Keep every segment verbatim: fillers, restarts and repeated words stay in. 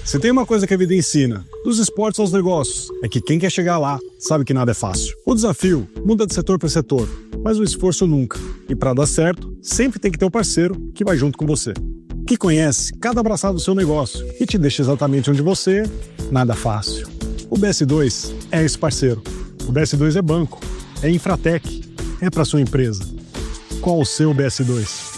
Se tem uma coisa que a vida ensina, dos esportes aos negócios, é que quem quer chegar lá sabe que nada é fácil. O desafio muda de setor para setor, mas o esforço nunca. E para dar certo, sempre tem que ter um parceiro que vai junto com você, que conhece cada abraçado do seu negócio e te deixa exatamente onde você, nada fácil. O B S dois é esse parceiro. O B S dois é banco, é Infratec, é para sua empresa. Qual o seu B S dois?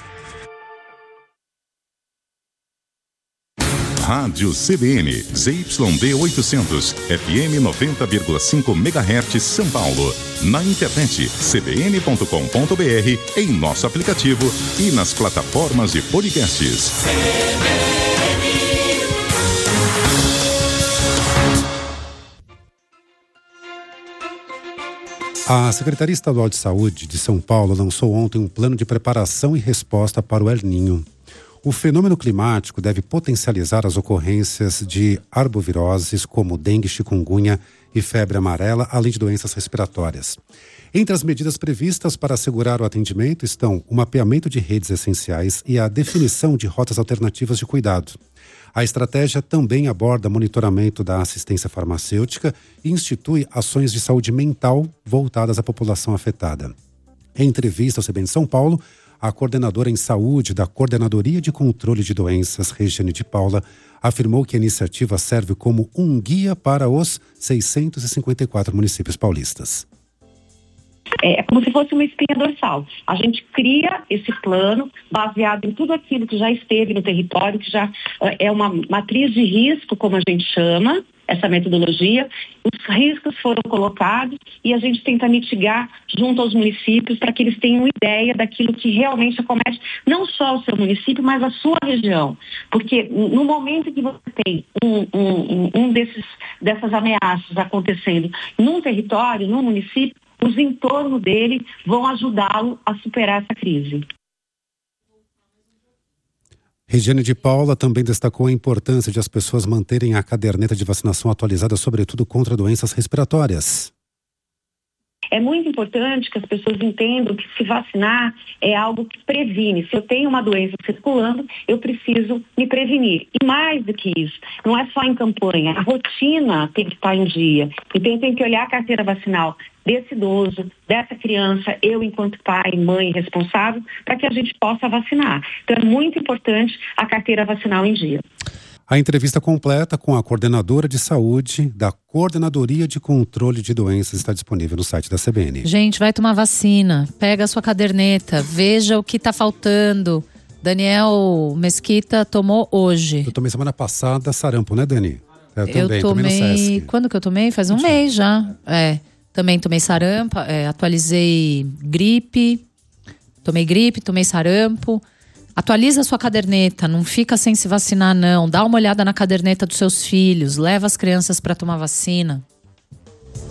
Rádio C B N, Z Y D oitocentos, F M noventa vírgula cinco megahertz, São Paulo. Na internet, c b n ponto com ponto b r, em nosso aplicativo e nas plataformas de podcasts. A Secretaria Estadual de Saúde de São Paulo lançou ontem um plano de preparação e resposta para o El Niño. O fenômeno climático deve potencializar as ocorrências de arboviroses como dengue, chikungunya e febre amarela, além de doenças respiratórias. Entre as medidas previstas para assegurar o atendimento estão o mapeamento de redes essenciais e a definição de rotas alternativas de cuidado. A estratégia também aborda monitoramento da assistência farmacêutica e institui ações de saúde mental voltadas à população afetada. Em entrevista ao C B N São Paulo, a coordenadora em saúde da Coordenadoria de Controle de Doenças, Regiane de Paula, afirmou que a iniciativa serve como um guia para os seiscentos e cinquenta e quatro municípios paulistas. É como se fosse uma espinha dorsal. A gente cria esse plano baseado em tudo aquilo que já esteve no território, que já é uma matriz de risco, como a gente chama, essa metodologia. Os riscos foram colocados e a gente tenta mitigar junto aos municípios para que eles tenham ideia daquilo que realmente acomete não só o seu município, mas a sua região. Porque no momento que você tem um, um, um desses, dessas ameaças acontecendo num território, num município, os entornos dele vão ajudá-lo a superar essa crise. Regiane de Paula também destacou a importância de as pessoas manterem a caderneta de vacinação atualizada, sobretudo contra doenças respiratórias. É muito importante que as pessoas entendam que se vacinar é algo que previne. Se eu tenho uma doença circulando, eu preciso me prevenir. E mais do que isso, não é só em campanha, a rotina tem que estar em dia. Então tem que olhar a carteira vacinal desse idoso, dessa criança, eu enquanto pai, mãe responsável, para que a gente possa vacinar. Então é muito importante a carteira vacinal em dia. A entrevista completa com a coordenadora de saúde da Coordenadoria de Controle de Doenças está disponível no site da C B N. Gente, vai tomar vacina, pega a sua caderneta, veja o que está faltando. Daniel Mesquita tomou hoje. Eu tomei semana passada sarampo, né, Dani? Eu, eu também, tomei, tomei no Sesc. Quando que eu tomei? Faz um mês já. É, também tomei sarampo, é, atualizei gripe, tomei gripe, tomei sarampo. Atualiza a sua caderneta, não fica sem se vacinar não. Dá uma olhada na caderneta dos seus filhos, leva as crianças para tomar vacina.